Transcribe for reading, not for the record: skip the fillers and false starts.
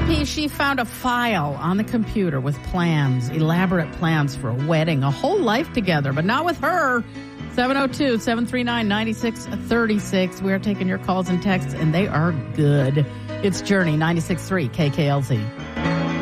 AP, she found a file on the computer with plans, elaborate plans for a wedding, a whole life together, but not with her. 702-739-9636. We are taking your calls and texts, and they are good. It's Journey 96.3 KKLZ.